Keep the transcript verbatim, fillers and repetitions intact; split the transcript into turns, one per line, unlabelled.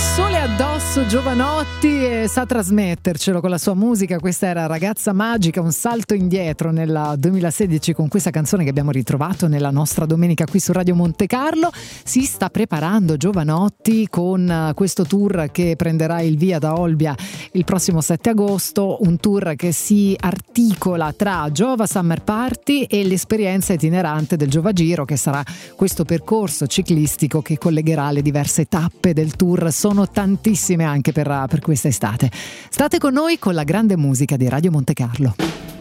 Sole addosso, Jovanotti, e sa trasmettercelo con la sua musica. Questa era Ragazza Magica, un salto indietro nel duemilasedici con questa canzone che abbiamo ritrovato nella nostra domenica qui su Radio Monte Carlo. Si sta preparando Jovanotti con questo tour che prenderà il via da Olbia il prossimo sette agosto, un tour che si articola tra Giova Summer Party e l'esperienza itinerante del Giova Giro, che sarà questo percorso ciclistico che collegherà le diverse tappe del tour. Sono tantissime anche per, per questa estate. State con noi con la grande musica di Radio Monte Carlo.